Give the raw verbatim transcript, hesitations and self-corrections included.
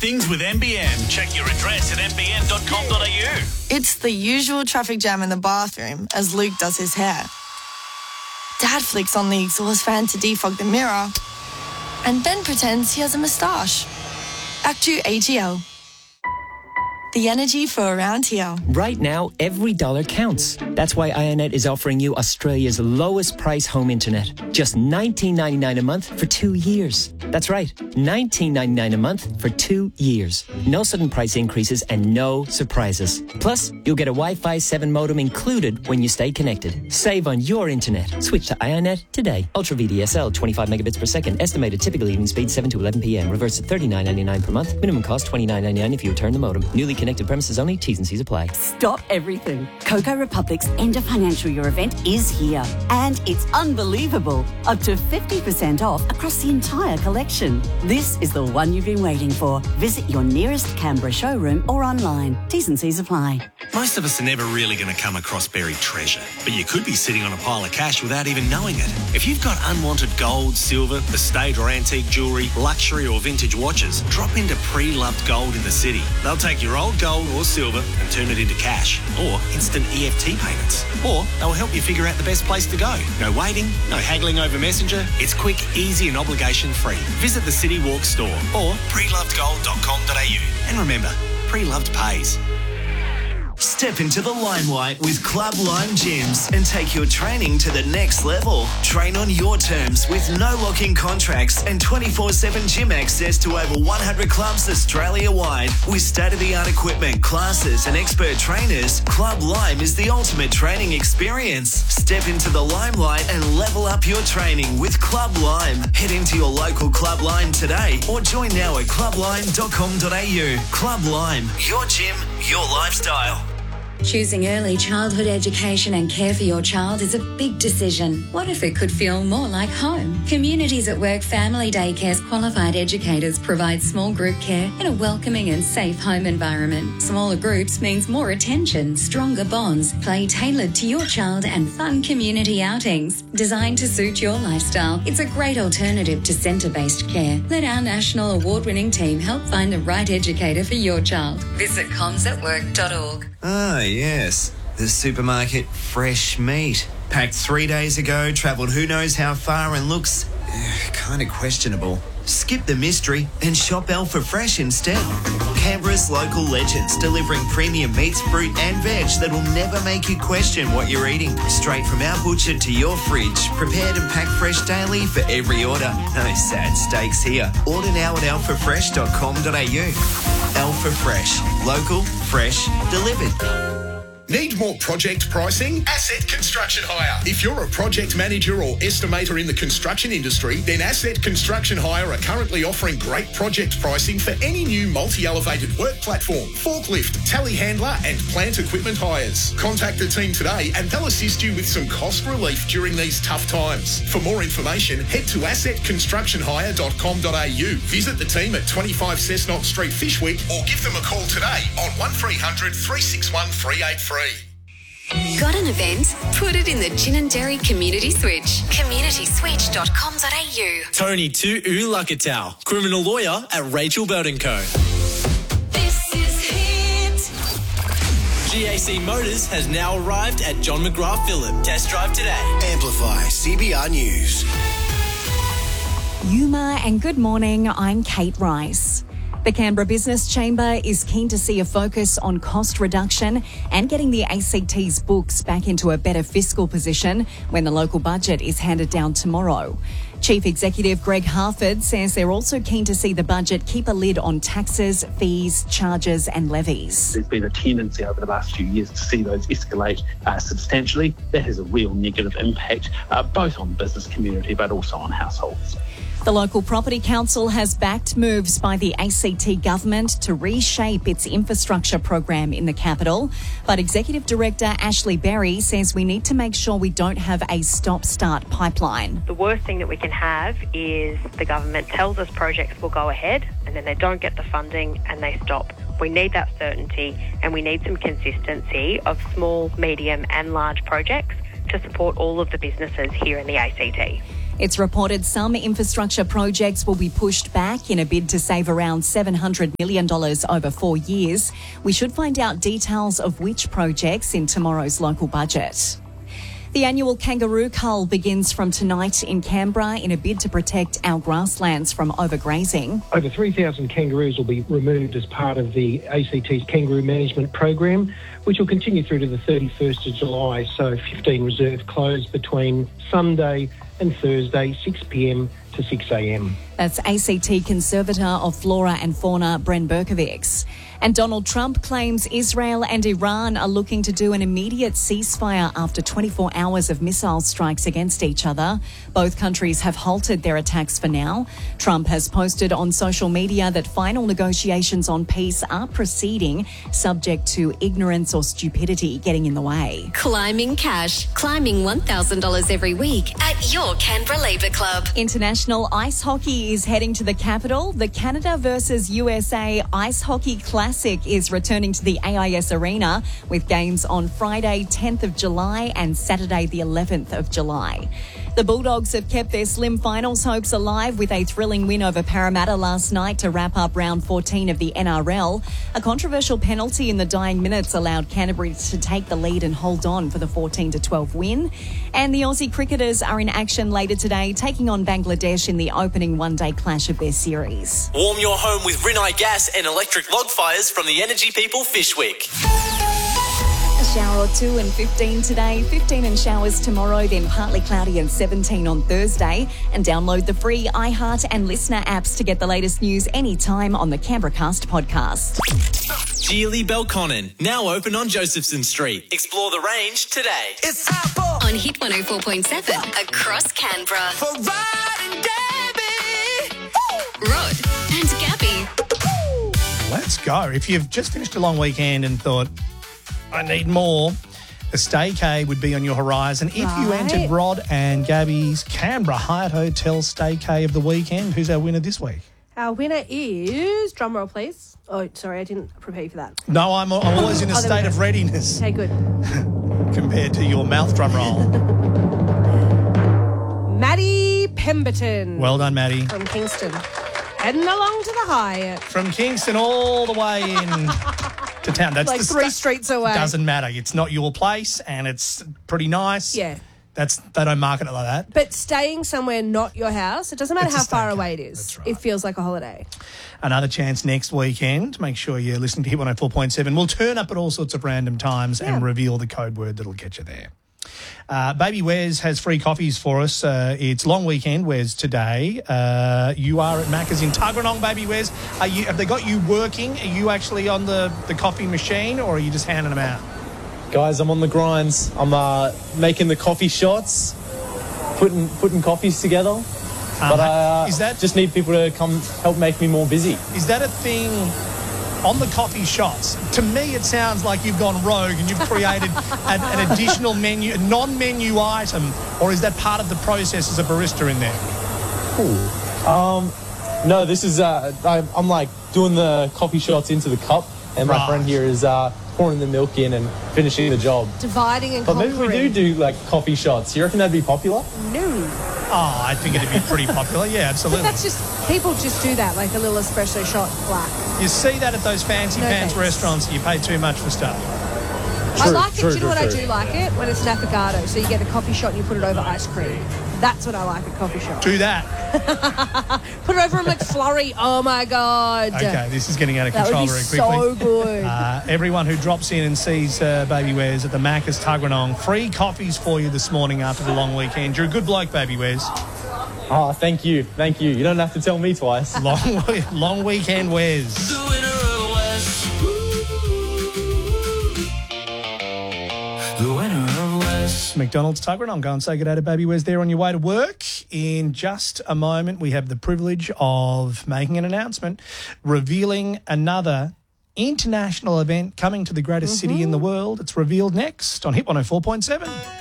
Things with N B N. Check your address at n b n dot com dot a u. It's the usual traffic jam in the bathroom as Luke does his hair. Dad flicks on the exhaust fan to defog the mirror, and Ben pretends he has a moustache. Act two A G L. The energy for around here. Right now, every dollar counts. That's why Ionet is offering you Australia's lowest price home internet. Just nineteen ninety-nine a month for two years. That's right, nineteen ninety-nine a month for two years. No sudden price increases and no surprises. Plus, you'll get a Wi-Fi seven modem included when you stay connected. Save on your internet. Switch to Ionet today. Ultra V D S L, twenty-five megabits per second. Estimated typical evening speed seven to eleven p.m. Reverse at thirty-nine ninety-nine per month. Minimum cost twenty-nine ninety-nine if you return the modem. Newly connected premises only. T's and C's apply. Stop everything. Coco Republic's end of financial year event is here. And it's unbelievable. Up to fifty percent off across the entire collection. This is the one you've been waiting for. Visit your nearest Canberra showroom or online. T's and C's apply. Most of us are never really going to come across buried treasure, but you could be sitting on a pile of cash without even knowing it. If you've got unwanted gold, silver, estate or antique jewellery, luxury or vintage watches, drop into Pre-Loved Gold in the city. They'll take your old gold or silver and turn it into cash or instant E F T payments. Or they'll help you figure out the best place to go. No waiting, no haggling over Messenger. It's quick, easy and obligation free. Visit the City Walk store or pre loved gold dot com dot a u. And remember, Pre-Loved pays. Step into the limelight with Club Lime Gyms and take your training to the next level. Train on your terms with no lock-in contracts and twenty-four seven gym access to over one hundred clubs Australia-wide. With state-of-the-art equipment, classes and expert trainers, Club Lime is the ultimate training experience. Step into the limelight and level up your training with Club Lime. Head into your local Club Lime today or join now at club lime dot com dot a u. Club Lime, your gym, your lifestyle. Choosing early childhood education and care for your child is a big decision. What if it could feel more like home? Communities at Work Family Daycare's qualified educators provide small group care in a welcoming and safe home environment. Smaller groups means more attention, stronger bonds, play tailored to your child and fun community outings. Designed to suit your lifestyle, it's a great alternative to centre-based care. Let our national award-winning team help find the right educator for your child. Visit comms at work dot org. Ah, yes. The supermarket fresh meat. Packed three days ago, travelled who knows how far and looks uh, kind of questionable. Skip the mystery and shop Alpha Fresh instead. Canberra's local legends delivering premium meats, fruit and veg that will never make you question what you're eating. Straight from our butcher to your fridge, prepared and packed fresh daily for every order. No sad steaks here. Order now at alpha fresh dot com dot a u. Alpha Fresh. Local, fresh, delivered. Need more project pricing? Asset Construction Hire. If you're a project manager or estimator in the construction industry, then Asset Construction Hire are currently offering great project pricing for any new multi-elevated work platform, forklift, telehandler and plant equipment hires. Contact the team today and they'll assist you with some cost relief during these tough times. For more information, head to asset construction hire dot com dot a u. Visit the team at twenty-five Cessnock Street, Fyshwick, or give them a call today on one three hundred, three six one, three eight three. Got an event? Put it in the Ginninderry Community Switch. community switch dot com dot a u. Tony Tu Ulakatau, criminal lawyer at Rachel Bird and Co. This is Hit. G A C Motors has now arrived at John McGrath Phillip. Test drive today. Amplify C B R News. Yuma and good morning, I'm Kate Rice. The Canberra Business Chamber is keen to see a focus on cost reduction and getting the A C T's books back into a better fiscal position when the local budget is handed down tomorrow. Chief Executive Greg Harford says they're also keen to see the budget keep a lid on taxes, fees, charges and levies. There's been a tendency over the last few years to see those escalate uh, substantially. That has a real negative impact, uh, both on the business community but also on households. The local property council has backed moves by the A C T government to reshape its infrastructure program in the capital. But Executive Director Ashley Berry says we need to make sure we don't have a stop-start pipeline. The worst thing that we can have is the government tells us projects will go ahead and then they don't get the funding and they stop. We need that certainty and we need some consistency of small, medium and large projects to support all of the businesses here in the A C T. It's reported some infrastructure projects will be pushed back in a bid to save around seven hundred million dollars over four years. We should find out details of which projects in tomorrow's local budget. The annual Kangaroo Cull begins from tonight in Canberra in a bid to protect our grasslands from overgrazing. Over three thousand kangaroos will be removed as part of the A C T's Kangaroo Management Program, which will continue through to the thirty-first of July. So fifteen reserves closed between Sunday and Thursday, six p.m. to six a.m. That's A C T Conservator of Flora and Fauna, Bren Berkovics. And Donald Trump claims Israel and Iran are looking to do an immediate ceasefire after twenty-four hours of missile strikes against each other. Both countries have halted their attacks for now. Trump has posted on social media that final negotiations on peace are proceeding, subject to ignorance or stupidity getting in the way. Climbing cash. Climbing one thousand dollars every week at your Canberra Labour Club. International ice hockey is heading to the capital. The Canada versus U S A Ice Hockey Classic is returning to the A I S Arena with games on Friday, tenth of July and Saturday, the eleventh of July. The Bulldogs have kept their slim finals hopes alive with a thrilling win over Parramatta last night to wrap up round fourteen of the N R L. A controversial penalty in the dying minutes allowed Canterbury to take the lead and hold on for the fourteen to twelve win. And the Aussie cricketers are in action later today, taking on Bangladesh in the opening one-day clash of their series. Warm your home with Rinnai gas and electric log fires from the Energy People Fish Week. A shower or two and fifteen today, fifteen in showers tomorrow, then partly cloudy and seventeen on Thursday. And download the free iHeart and Listener apps to get the latest news anytime on the Canberra Cast podcast. Geely Belconnen, now open on Josephson Street. Explore the range today. It's on Hit one oh four point seven across Canberra. For Rod and Gabby. Rod and Gabby. Let's go. If you've just finished a long weekend and thought, I need more, a staycay would be on your horizon. If Right. you entered Rod and Gabby's Canberra Hyatt Hotel staycay of the weekend, who's our winner this week? Our winner is, drum roll please. Oh, sorry, I didn't prepare you for that. No, I'm, I'm always in a Oh, there we state go. of readiness Okay, good. compared to your mouth drum roll. Maddie Pemberton. Well done, Maddie. From Kingston. Heading along to the Hyatt. From Kingston all the way in to town. That's Like the three sta- streets away. Doesn't matter. It's not your place and it's pretty nice. Yeah. That's They don't market it like that. But staying somewhere not your house, it doesn't matter It's a how far staycay. away it is. It feels like a holiday. Another chance next weekend. Make sure you're listening to Hit one oh four point seven. We'll turn up at all sorts of random times and reveal the code word that'll get you there. Uh, Baby Wes has free coffees for us. Uh, it's long weekend, Wes, today. Uh, you are at Macca's in Tuggeranong, Baby Wes. Are you, have they got you working? Are you actually on the, the coffee machine or are you just handing them out? Guys, I'm on the grinds. I'm uh, making the coffee shots, putting putting coffees together. But I uh, is that, just need people to come help make me more busy. Is that a thing on the coffee shots? To me, it sounds like you've gone rogue and you've created an, an additional menu, a non-menu item, or is that part of the process as a barista in there? Cool. Um, no, this is, uh, I, I'm like doing the coffee shots into the cup, and my Right. friend here is uh, pouring the milk in and finishing the job. Dividing and But maybe we conquering. do do like coffee shots. You reckon that'd be popular? No. Oh, I think it'd be pretty popular. Yeah, But absolutely. that's just, people just do that, like a little espresso shot black. You see that at those fancy No pants thanks. restaurants. You pay too much for stuff. I like it. Do you know what I do like it? When it's an affogato. So you get a coffee shot and you put it over ice cream. That's what I like at coffee shop. Do that. Put it over a McFlurry. Oh, my God. Okay, this is getting out of That control would be very quickly. so good. Uh, everyone who drops in and sees uh, Baby Wes at the Macca's Tuggeranong, free coffees for you this morning after the long weekend. You're a good bloke, Baby Wes. Oh, thank you. Thank you. You don't have to tell me twice. Long, long weekend, Wes. The winner of West. McDonald's Tuggeranong. Go and say good day to Baby Wes there on your way to work. In just a moment, we have the privilege of making an announcement, revealing another international event coming to the greatest city in the world. It's revealed next on Hit one oh four point seven.